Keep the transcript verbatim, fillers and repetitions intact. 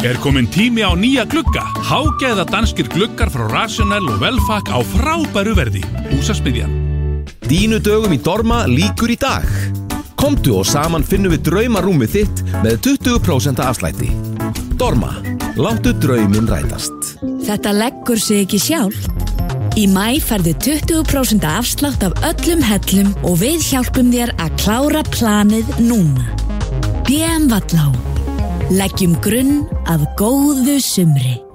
Er komin tími á nýja glugga. Hágæða danskir gluggar frá Rational og Velfak á frábæru verði. Húsasmiðjan. Dínu dögum í Dorma lýkur í dag. Komdu og saman finnum við draumarúmið þitt með tuttugu prósent afslætti. Dorma, láttu draumun rætast. Þetta leggur sig ekki sjálf. Í maí færðu tuttugu prósent afslátt af öllum hellum og við hjálpum þér að klára planið núna. B M Vallá. Leggjum grunn að góðu sumri.